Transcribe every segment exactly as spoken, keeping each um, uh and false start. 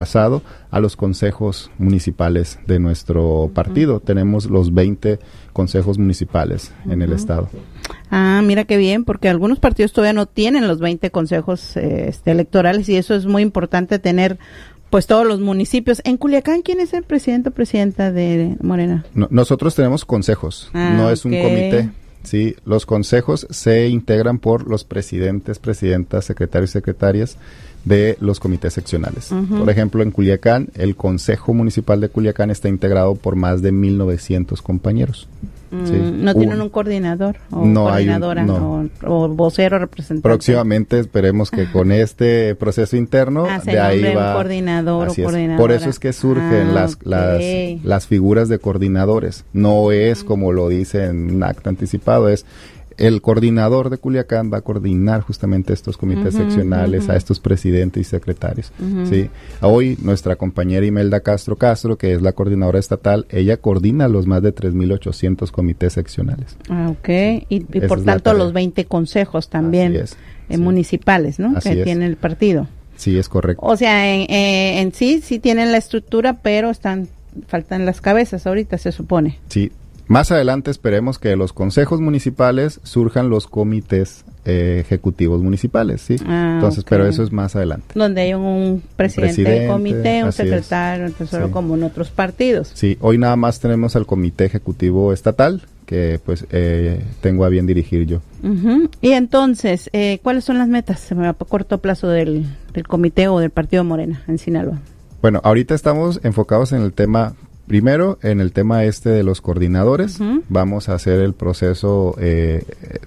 pasado a los consejos municipales de nuestro uh-huh. partido. Tenemos los veinte consejos municipales uh-huh. en el estado. Ah, mira qué bien, porque algunos partidos todavía no tienen los veinte consejos eh, este, electorales, y eso es muy importante tener pues todos los municipios. En Culiacán, ¿quién es el presidente o presidenta de Morena? No, nosotros tenemos consejos, ah, no es okay. un comité. Sí, los consejos se integran por los presidentes, presidentas, secretarios y secretarias de los comités seccionales. Uh-huh. Por ejemplo, en Culiacán, el Consejo Municipal de Culiacán está integrado por más de mil novecientos compañeros. Mm, sí. ¿No tienen un, un coordinador o no coordinadora hay un, no. o, o vocero representante? Próximamente esperemos que con este proceso interno ah, de ahí va un coordinador o coordinadora. Por eso es que surgen ah, las, okay. las las figuras de coordinadores. No es como lo dice en un acta anticipado, es el coordinador de Culiacán va a coordinar justamente estos comités uh-huh, seccionales, uh-huh. a estos presidentes y secretarios. Uh-huh. ¿Sí? Hoy nuestra compañera Imelda Castro Castro, que es la coordinadora estatal, ella coordina los más de tres mil ochocientos comités seccionales. Ah, ok. Y, y por tanto los veinte consejos también es, eh, sí. municipales, ¿no? Así que es. tiene el partido. Sí, es correcto. O sea, en, eh, en sí, sí tienen la estructura, pero están faltan las cabezas ahorita, se supone. Sí. Más adelante esperemos que de los consejos municipales surjan los comités eh, ejecutivos municipales, ¿sí? Ah, Entonces, okay. pero eso es más adelante. Donde hay un presidente, presidente de comité, un secretario, un tesoro, sí. como en otros partidos. Sí, hoy nada más tenemos al comité ejecutivo estatal, que pues eh, tengo a bien dirigir yo. Uh-huh. Y entonces, eh, ¿cuáles son las metas a corto plazo del, del comité o del partido Morena en Sinaloa? Bueno, ahorita estamos enfocados en el tema... Primero, en el tema este de los coordinadores, uh-huh. vamos a hacer el proceso eh,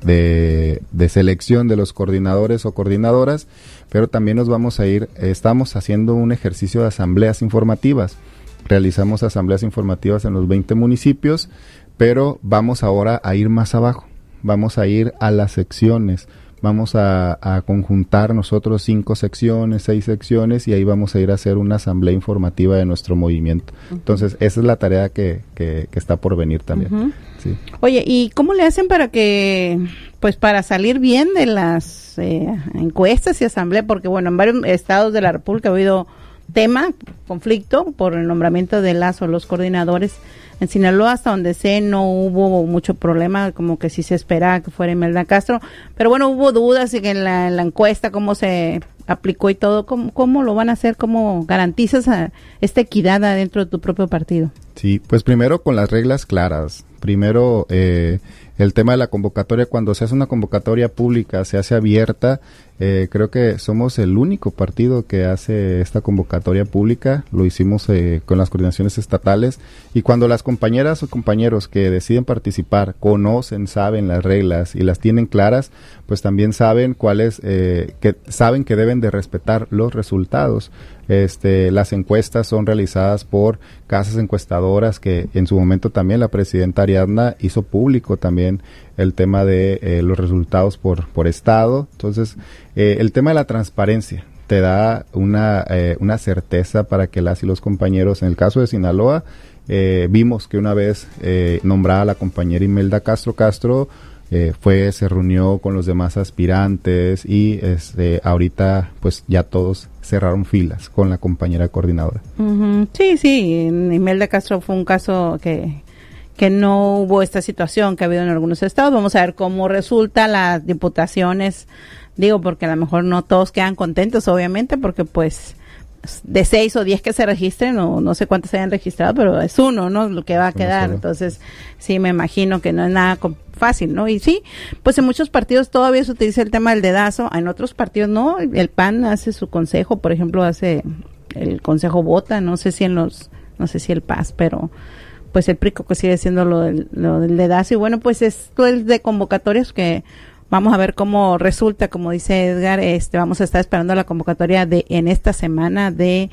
de, de selección de los coordinadores o coordinadoras, pero también nos vamos a ir, eh, estamos haciendo un ejercicio de asambleas informativas. Realizamos asambleas informativas en los veinte municipios, pero vamos ahora a ir más abajo, vamos a ir a las secciones. Vamos a, a conjuntar nosotros cinco secciones, seis secciones, y ahí vamos a ir a hacer una asamblea informativa de nuestro movimiento. Uh-huh. Entonces, esa es la tarea que, que, que está por venir también. Uh-huh. Sí. Oye, ¿y cómo le hacen para que, pues para salir bien de las eh, encuestas y asamblea? Porque, bueno, en varios estados de la República ha habido tema, conflicto, por el nombramiento de las o los coordinadores. En Sinaloa, hasta donde sé, no hubo mucho problema, como que sí se esperaba que fuera Imelda Castro, pero bueno, hubo dudas en la, en la encuesta, cómo se aplicó y todo. ¿Cómo, cómo lo van a hacer? ¿Cómo garantizas a esta equidad dentro de tu propio partido? Sí, pues primero con las reglas claras. Primero, eh, el tema de la convocatoria, cuando se hace una convocatoria pública, se hace abierta, eh, creo que somos el único partido que hace esta convocatoria pública, lo hicimos eh, con las coordinaciones estatales, y cuando las compañeras o compañeros que deciden participar conocen, saben las reglas y las tienen claras, pues también saben cuáles, eh, que saben que deben de respetar los resultados. Este, las encuestas son realizadas por casas encuestadoras, que en su momento también la presidenta Ariadna hizo público también el tema de eh, los resultados por, por estado. Entonces, eh, el tema de la transparencia te da una, eh, una certeza para que las y los compañeros, en el caso de Sinaloa, eh, vimos que una vez eh, nombrada la compañera Imelda Castro Castro, Eh, fue, se reunió con los demás aspirantes y este, ahorita pues ya todos cerraron filas con la compañera coordinadora. Uh-huh. Sí, sí, Imelda Castro fue un caso que, que no hubo esta situación que ha habido en algunos estados. Vamos a ver cómo resulta las diputaciones, digo, porque a lo mejor no todos quedan contentos, obviamente, porque pues de seis o diez que se registren, o no sé cuántos se hayan registrado, pero es uno, ¿no? Lo que va a quedar. Entonces, sí, me imagino que no es nada fácil, ¿no? Y sí, pues en muchos partidos todavía se utiliza el tema del dedazo, en otros partidos no. El P A N hace su consejo, por ejemplo, hace el consejo vota, no sé si en los, no sé si el P A S, pero pues el P R I C O que sigue siendo lo del, lo del dedazo. Y bueno, pues esto es de convocatorias que vamos a ver cómo resulta, como dice Edgar. Este, vamos a estar esperando la convocatoria de en esta semana de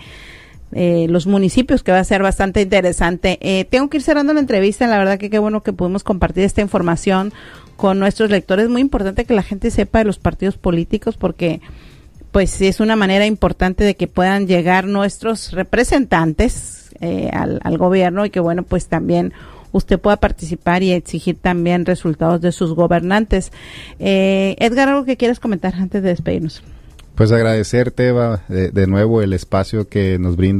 eh, los municipios, que va a ser bastante interesante. Eh, tengo que ir cerrando la entrevista. La verdad que qué bueno que pudimos compartir esta información con nuestros lectores. Es muy importante que la gente sepa de los partidos políticos, porque pues es una manera importante de que puedan llegar nuestros representantes eh, al, al gobierno, y que bueno, pues también usted pueda participar y exigir también resultados de sus gobernantes. Eh, Edgar, ¿algo que quieras comentar antes de despedirnos? Pues agradecerte, Eva, de, de nuevo el espacio que nos brinda